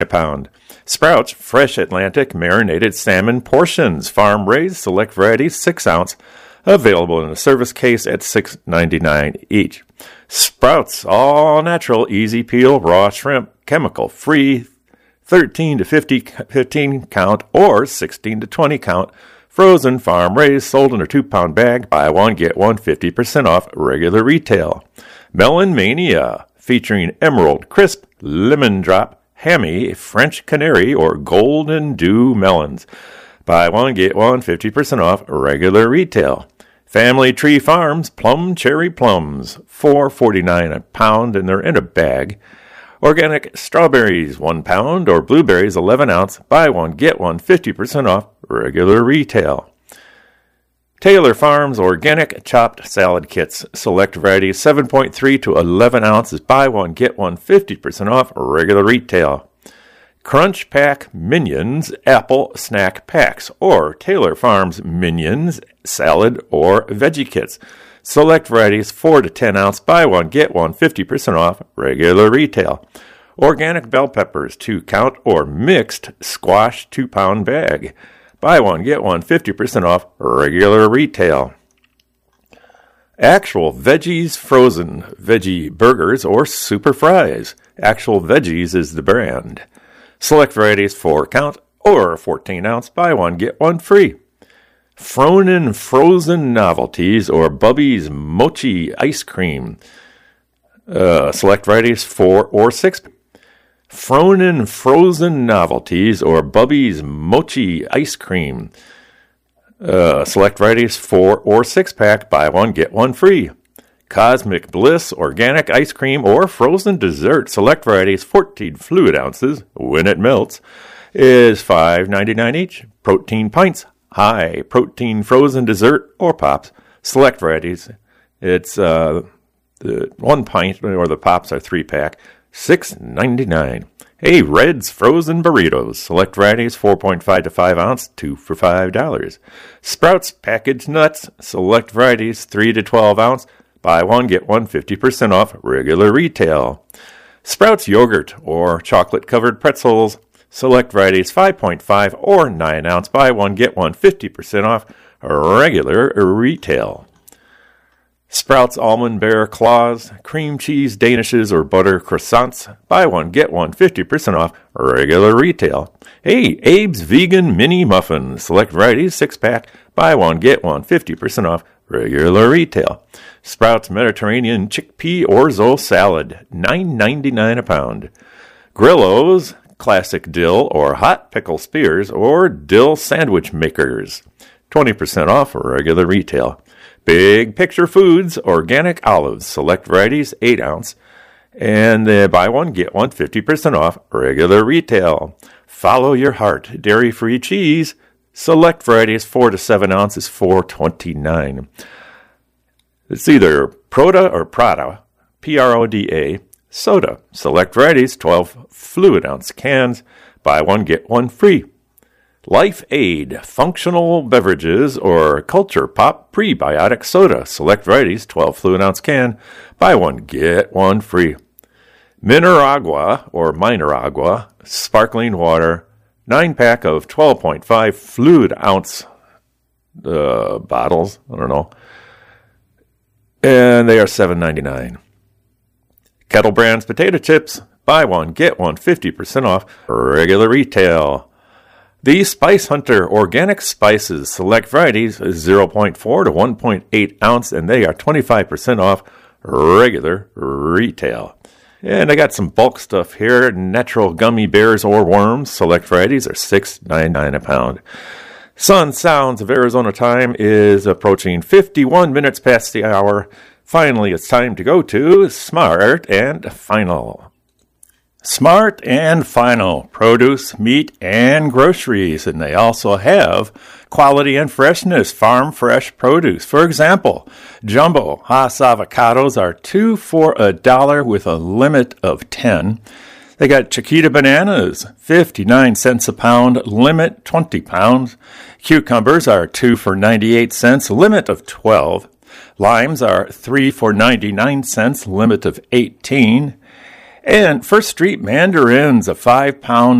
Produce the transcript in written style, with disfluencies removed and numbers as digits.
a pound. Sprouts Fresh Atlantic Marinated Salmon Portions, farm raised, select varieties, 6 ounce, available in a service case at $6.99 each. Sprouts All Natural Easy Peel Raw Shrimp, chemical free, 13 to 15 count or 16 to 20 count, frozen, farm raised, sold in a 2-pound bag. Buy one, get one, 50% off regular retail. Melon Mania, featuring Emerald, Crisp, Lemon Drop, Hammy, French Canary, or Golden Dew melons. Buy one, get one, 50% off regular retail. Family Tree Farms Plum Cherry Plums, $4.49 a pound, and they're in a bag. Organic strawberries, 1 pound, or blueberries, 11 ounce. Buy one, get one, 50% off regular retail. Taylor Farms Organic Chopped Salad Kits, select varieties, 7.3 to 11 ounces. Buy one, get one, 50% off regular retail. Crunch Pack Minions Apple Snack Packs, or Taylor Farms Minions Salad or Veggie Kits. Select varieties, 4 to 10 ounce. Buy one, get one, 50% off regular retail. Organic bell peppers, 2 count, or mixed squash 2-pound bag. Buy one, get one, 50% off regular retail. Actual Veggies Frozen Veggie Burgers or Super Fries. Actual Veggies is the brand. Select varieties, 4 count or 14 ounce. Buy one, get one free. Fronen Frozen Novelties or Bubby's Mochi Ice Cream. Select varieties, 4 or 6. Fronen Frozen Novelties or Bubby's Mochi Ice Cream. Select varieties, 4 or 6-pack. Buy one, get one free. Cosmic Bliss Organic Ice Cream or Frozen Dessert. Select varieties, 14 fluid ounces, when it melts, is $5.99 each. Protein Pints High Protein Frozen Dessert or Pops. Select varieties, it's the 1 pint, or the Pops are 3-pack, $6.99. Hey, Red's Frozen Burritos. Select varieties, 4.5 to 5 ounce, 2 for $5. Sprouts Packaged Nuts. Select varieties, 3 to 12 ounce. Buy one, get one, 50% off regular retail. Sprouts Yogurt or chocolate-covered pretzels. Select varieties, 5.5 or 9 ounce. Buy one, get one, 50% off regular retail. Sprouts Almond Bear Claws, cream cheese danishes or butter croissants. Buy one, get one, 50% off regular retail. Hey, Abe's Vegan Mini Muffins. Select varieties, 6-pack. Buy one, get one, 50% off regular retail. Sprouts Mediterranean Chickpea Orzo Salad, $9.99 a pound. Grillo's Classic Dill or Hot Pickle Spears or Dill Sandwich Makers, 20% off regular retail. Big Picture Foods Organic Olives. Select varieties, 8 ounce. And buy one, get one, 50% off regular retail. Follow Your Heart Dairy-Free Cheese. Select varieties, 4 to 7 ounces, $4.29. It's either Proda or Prada, P-R-O-D-A, soda. Select varieties, 12 fluid ounce cans. Buy one, get one free. Life Aid Functional Beverages or Culture Pop Prebiotic Soda. Select varieties, 12 fluid ounce can. Buy one, get one free. Mineragua or Mineragua Sparkling Water, 9-pack of 12.5 fluid ounce bottles. I don't know. And they are $7.99. Kettle Brands Potato Chips. Buy one, get one, 50% off regular retail. The Spice Hunter Organic Spices. Select varieties, 0.4 to 1.8 ounce, and they are 25% off regular retail. And I got some bulk stuff here. Natural gummy bears or worms. Select varieties are $6.99 a pound. Sun Sounds of Arizona time is approaching 51 minutes past the hour. Finally, it's time to go to Smart and Final. Smart and Final, produce, meat, and groceries. And they also have quality and freshness, farm fresh produce. For example, jumbo Hass avocados are 2 for $1 with a limit of 10. They got Chiquita bananas, 59 cents a pound, limit 20 pounds. Cucumbers are 2 for 98 cents, limit of 12. Limes are 3 for 99 cents, limit of 18. And First Street Mandarins, a 5-pound